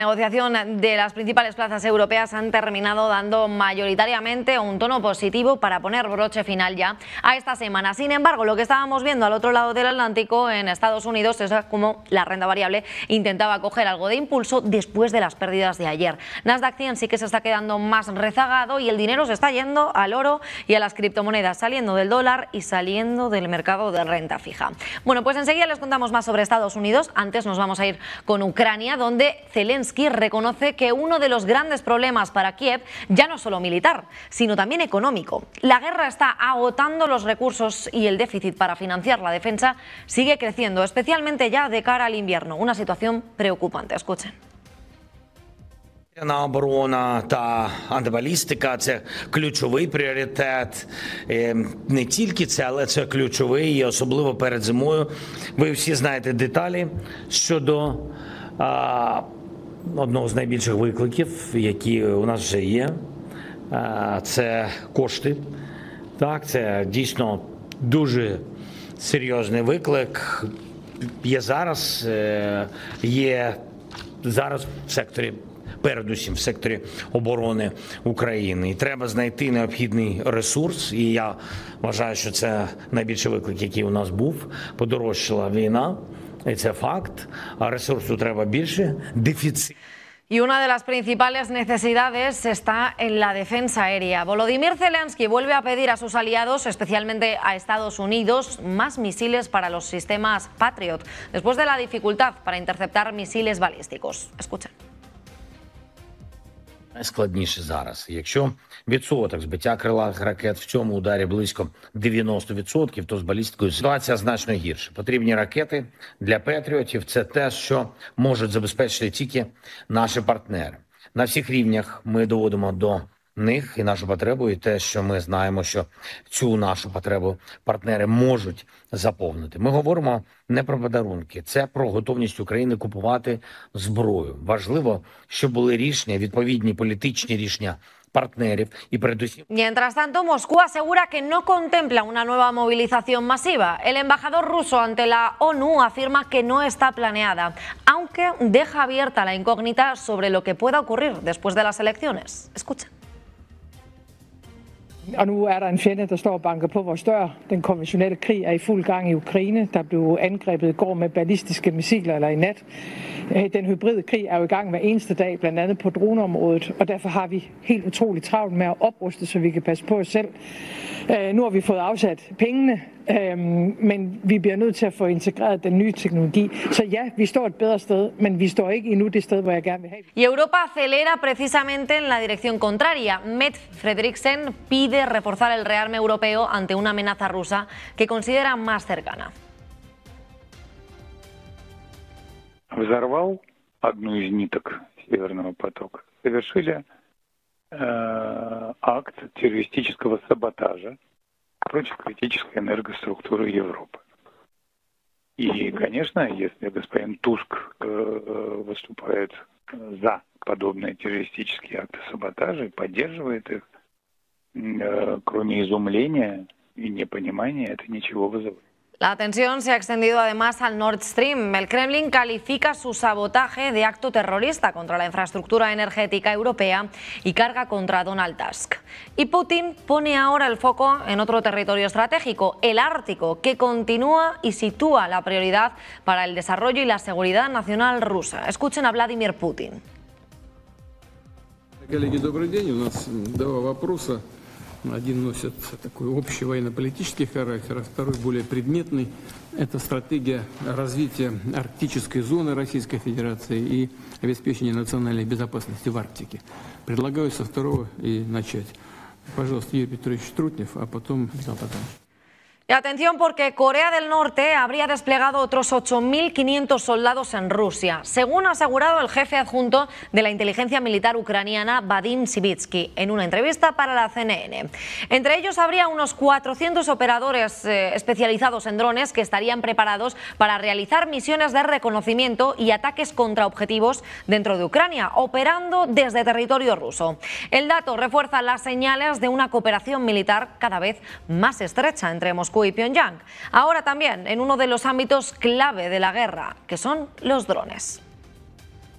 La negociación de las principales plazas europeas han terminado dando mayoritariamente un tono positivo para poner broche final ya a esta semana. Sin embargo, lo que estábamos viendo al otro lado del Atlántico, en Estados Unidos, es como la renta variable intentaba coger algo de impulso después de las pérdidas de ayer. Nasdaq 100 sí que se está quedando más rezagado y el dinero se está yendo al oro y a las criptomonedas, saliendo del dólar y saliendo del mercado de renta fija. Bueno, pues enseguida les contamos más sobre Estados Unidos. Antes nos vamos a ir con Ucrania, donde Zelensky reconoce que uno de los grandes problemas para Kiev ya no es solo militar, sino también económico. La guerra está agotando los recursos y el déficit para financiar la defensa sigue creciendo, especialmente ya de cara al invierno. Una situación preocupante. Escuchen. Оборона та антибалістика – це ключовий пріоритет. Не тільки це, але це ключовий, і особливо перед зимою. Ви всі знаєте деталі щодо одного з найбільших викликів, які у нас вже є. Це кошти. Так, це дійсно дуже серйозний виклик. Є зараз в секторі, передусім в секторі оборони України. І треба знайти необхідний ресурс. І я вважаю, що це найбільший виклик, який у нас був. Подорожчала війна, і це факт. А ресурсу треба більше. Дефіцит. Y una de las principales necesidades está en la defensa aérea. Volodymyr Zelensky vuelve a pedir a sus aliados, especialmente a Estados Unidos, más misiles para los sistemas Patriot, después de la dificultad para interceptar misiles balísticos. Escuchen. Найскладніше зараз. Якщо відсоток збиття крилатих ракет в цьому ударі близько 90%, то з балістикою ситуація значно гірша. Потрібні ракети для Петріотів – це те, що можуть забезпечити тільки наші партнери. На всіх рівнях ми доводимо до них і нашу потребу, і те, що ми знаємо, що цю нашу потребу партнери можуть заповнити. Ми говоримо не про подарунки, це про готовність України купувати зброю. Важливо, щоб були рішення, відповідні політичні рішення partneres y perdusim. Mientras tanto, Moscú asegura que no contempla una nueva movilización masiva. El embajador ruso ante la ONU afirma que no está planeada, aunque deja abierta la incógnita sobre lo que pueda ocurrir después de las elecciones. Escucha. Og nu er der en fjende, der står og banker på vores dør. Den konventionelle krig er i fuld gang i Ukraine. Der blev angrebet i går med ballistiske missiler eller i nat. Den hybride krig er jo i gang hver eneste dag, blandt andet på droneområdet. Og derfor har vi helt utroligt travlt med at opruste, så vi kan passe på os selv. Nu har vi fået afsat pengene, men vi bliver nødt til at få integreret den nye teknologi. Så ja, vi står et bedre sted, men vi står ikke endnu det sted, hvor jeg gerne vil have. Y Europa acelera precisamente en la dirección contraria. Mette Frederiksen pide reforzar el rearme europeo ante una amenaza rusa que considera más cercana. Взорвал одну из ниток Северного потока. Совершили акт террористического саботажа против критической энергоструктуры Европы. И, конечно, если господин Туск выступает за подобные террористические акты саботажа и поддерживает их, кроме изумления и непонимания, это ничего вызывает. La tensión se ha extendido además al Nord Stream. El Kremlin califica su sabotaje de acto terrorista contra la infraestructura energética europea y carga contra Donald Tusk. Y Putin pone ahora el foco en otro territorio estratégico, el Ártico, que continúa y sitúa la prioridad para el desarrollo y la seguridad nacional rusa. Escuchen a Vladimir Putin. Коллеги, добрый день. У нас два вопроса. Один носит такой общий военно-политический характер, а второй более предметный. Это стратегия развития арктической зоны Российской Федерации и обеспечения национальной безопасности в Арктике. Предлагаю со второго и начать. Пожалуйста, Юрий Петрович Трутнев, а потом Михаил Татанович. Y atención, porque Corea del Norte habría desplegado otros 8.500 soldados en Rusia, según ha asegurado el jefe adjunto de la inteligencia militar ucraniana, Vadim Sivitsky, en una entrevista para la CNN. Entre ellos habría unos 400 operadores especializados en drones que estarían preparados para realizar misiones de reconocimiento y ataques contra objetivos dentro de Ucrania, operando desde territorio ruso. El dato refuerza las señales de una cooperación militar cada vez más estrecha entre Moscú y Pyongyang. Ahora también en uno de los ámbitos clave de la guerra, que son los drones.